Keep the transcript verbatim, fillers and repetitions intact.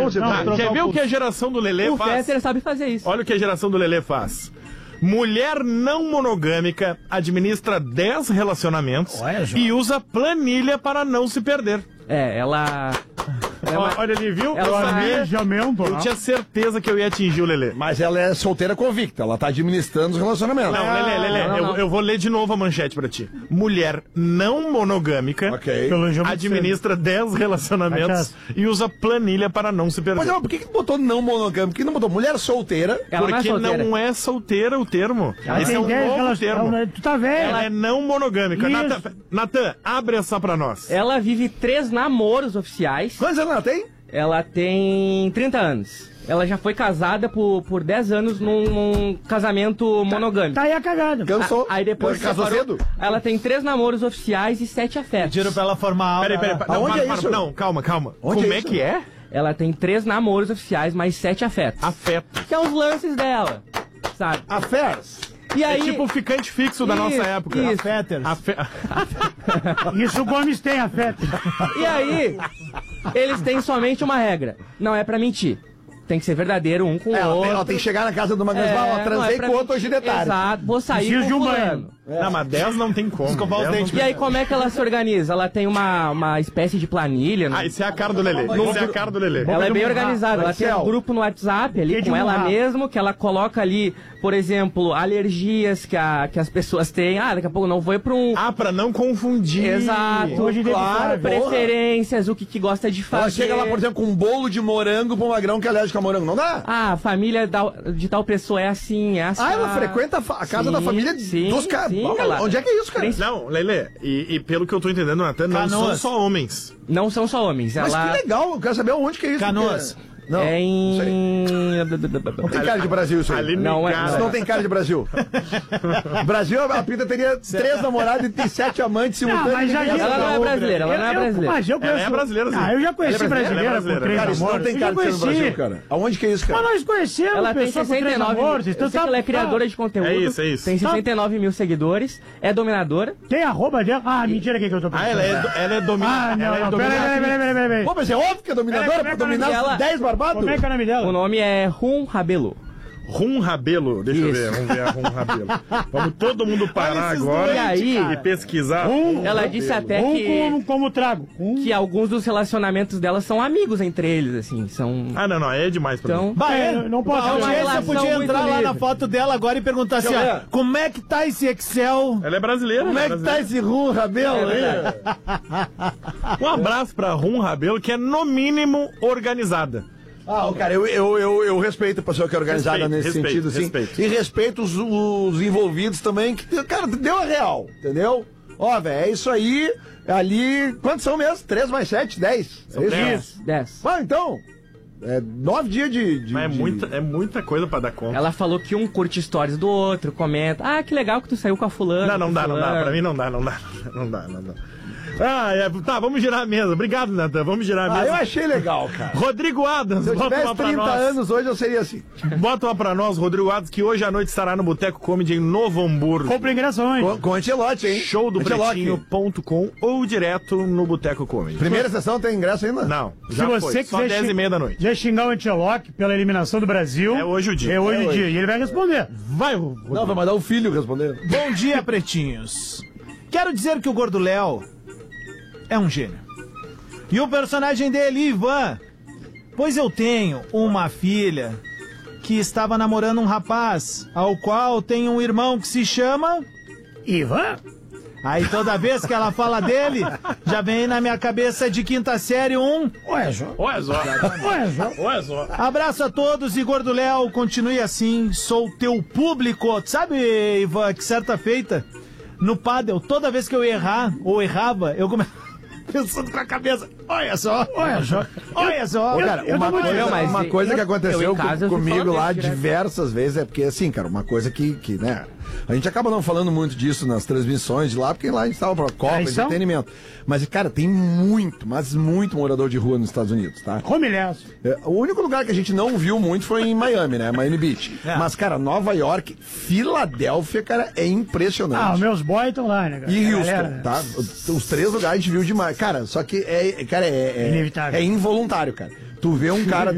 onze. Não, Tá, não, quer ver não, o que a geração do Lelê O faz? Fetter sabe fazer isso. Olha o que a geração do Lelê faz. Mulher não monogâmica administra dez relacionamentos Olha, e usa planilha para não se perder. É, ela... Ó, olha ali, viu? ela eu sabia, planejamento, eu né? tinha certeza que eu ia atingir o Lelê. Mas ela é solteira convicta, ela tá administrando os relacionamentos. Não, Lelê, Lelê, não, não, eu, não. eu vou ler de novo a manchete pra ti. Mulher não monogâmica Ok. administra dez relacionamentos e usa planilha para não se perder. Mas não, por que que tu botou não monogâmico? Por que não botou mulher solteira? Ela não é Porque solteira. não é solteira o termo. Ela Esse tem é um dez novo relações- termo. ela- Tu tá velho. Ela é não monogâmica. Isso. Natan, Natan, abre essa pra nós. Ela vive três namoros oficiais. Quantos anos ela tem? Ela tem trinta anos. Ela já foi casada por, por dez anos num, num casamento monogâmico. Tá aí a cagada. Cansou. Aí depois Casou separou. cedo? Ela tem três namoros oficiais e sete afetos. Pediram pra ela formar aula. Peraí, peraí, peraí. Não, Aonde para, é para, isso? não, calma, calma. Onde Como é é isso? que é? Ela tem três namoros oficiais mais sete afetos. Afeto. Que é os lances dela, sabe? Affairs. E É aí... tipo o ficante fixo da Isso, nossa época. isso. Fetters. Afe... Isso o Gomes tem, a feta. E aí, eles têm somente uma regra. Não é pra mentir. Tem que ser verdadeiro um com o É, ela, outro. tem, ela tem que chegar na casa de uma É, é, ó, não transei é pra com outro mentir. hoje de tarde. Exato, vou sair Preciso com de um fulano. Não, mas dez não tem como. Escovar os dez não dentes. E tem- aí, como é que ela se organiza? Ela tem uma, uma espécie de planilha. né? Ah, isso é a cara do Lelê. Isso é a cara do Lelê. Ela é bem de um- organizada, ela tem Excel. um grupo no WhatsApp ali Que de com um ela rabo. mesmo, que ela coloca ali, por exemplo, alergias que, a, que as pessoas têm. Ah, daqui a pouco não vou ir pra um... Ah, pra não confundir. Exato. Hoje dele Claro, sabe. Preferências, o que, que gosta de fazer. Ela chega lá, por exemplo, com um bolo de morango pra um magrão que é alérgico a morango. Não dá? Ah, a família da- de tal pessoa é assim, é assim. Ah, ela frequenta a, fa- a casa Sim, da família sim, dos caras. sim, ela- Onde é que é isso, cara? Tem- Não, Lelê, e, e pelo que eu tô entendendo, Natan, não são Canoas. só homens. Não são só homens, Mas ela que legal, eu quero saber onde que é isso. Canoas. porque- Não, é isso aí. em... Não tem cara de Brasil isso aí. Ali Não, me é- cara. Isso não tem cara de Brasil. Brasil, a Pita teria três namorados e tem sete amantes Não, simultâneos. mas já Ninguém vi- ia Ela não é saber. brasileira, ela não é Eu- eu- brasileira. Mas eu Ela conheço... é brasileira, sim. Ah, eu já conheci Ela é brasileira, brasileira, ela é brasileira. com três Cara, isso não namoros. tem Eu cara já de ser no conheci. Brasil, cara. Aonde que é isso, cara? Mas nós conhecemos Ela tem pessoa com sessenta e três nove namoros. mil. Então Eu sei tá- que ela é tá- criadora de conteúdo. É isso, é isso. Tem sessenta e nove mil seguidores. É dominadora. Tem arroba dela? Ah, mentira aqui que eu tô pensando. Ah, ela é, do- ela é Ah, dominada. não, ela é não. Peraí, dominada. peraí, peraí, peraí, peraí, peraí. Pô, mas é óbvio que é dominadora Peraí, pra como é que é o dominar nome dela? dez barbados. Como é que é o nome dela? O nome é Rum Rabelo. Rum Rabelo. Deixa eu Isso. ver, vamos ver a Rum Rabelo. Vamos todo mundo parar esses agora dois, e cara. pesquisar. Rum Rum Ela disse até Um que, como, como trago. Um. que alguns dos relacionamentos dela são amigos entre eles, assim. São. Ah, não, não, aí é demais pra mim. Então. Bah, É, é, não pode a ser uma audiência relação podia muito entrar lá livre. na foto dela agora e perguntar assim, Deixa eu ó, ver. como é que tá esse Excel? Ela é brasileira. Como ela é que tá brasileira. esse rum, Rabelo? É Um abraço pra Rum Rabelo, que é no mínimo organizada. Ah, cara, eu, eu, eu, eu respeito a pessoa que é organizada Respeito, nesse respeito, sentido, sim. respeito. E respeito os, os envolvidos também, que, cara, deu a real, entendeu? Ó, velho, é isso aí, ali, quantos são mesmo? Três mais sete, dez? São é dez. isso? dez. Ah, então, é nove dias de... de Mas é de- muita, é muita coisa pra dar conta. Ela falou que um curte stories do outro, comenta. Ah, que legal que tu saiu com a fulana. Não, não com dá, não dá. fulano." Pra mim não dá, não dá. Não dá, não dá. Ah, é, tá, vamos girar a mesa. Obrigado, Natan. Vamos girar a Ah, mesa. eu achei legal, cara. Rodrigo Adams, Se eu bota tivesse uma pra trinta nós. anos hoje, eu seria assim. Bota uma pra nós, Rodrigo Adams, que hoje à noite estará no Boteco Comedy em Novo Hamburgo. Compra ingresso, hein? Com, com Antelote, hein? Show do Antelote. pretinho ponto com ou direto no Boteco Comedy. Primeira sessão tem ingresso ainda? Não, Se já você foi. Só quiser dez e xing- meia da noite. quiser xingar o Anteloc pela eliminação do Brasil... É hoje o dia. É hoje É o hoje. dia. E ele vai responder. Vai, Rodrigo. Não, vai mandar o filho responder. Bom dia, pretinhos. Quero dizer que o Gordo Léo é um gênio. E o personagem dele, Ivan, pois eu tenho uma filha que estava namorando um rapaz, ao qual tem um irmão que se chama... Ivan? Aí toda vez que ela fala dele, já vem na minha cabeça de quinta série um... Olha só. Olha só. Olha só. Olha só. Abraço a todos e Gordo Léo, continue assim, sou teu público. Sabe, Ivan, que certa feita, no pádel, toda vez que eu ia errar, ou errava, eu comecei pensando com a cabeça, olha só, olha só, olha só. Ô, cara, eu uma, tô muito- coisa, Não, mas uma eu- coisa que eu aconteceu em casa, eu com- fico comigo falando lá isso direto. diversas vezes é porque, assim, cara, uma coisa que, que, né, a gente acaba não falando muito disso nas transmissões de lá, porque lá a gente tava pra Copa, Traição? entretenimento. Mas, cara, tem muito, mas muito morador de rua nos Estados Unidos, tá? Romilhaço. É, o único lugar que a gente não viu muito foi em Miami, né? Miami Beach. É. Mas, cara, Nova York, Filadélfia, cara, é impressionante. Ah, os meus boys estão lá, né, cara? E A Houston, galera- tá? Os, os três lugares a gente viu demais. Cara, só que é, cara, é, é, Inevitável. é involuntário, cara. Tu vê um cara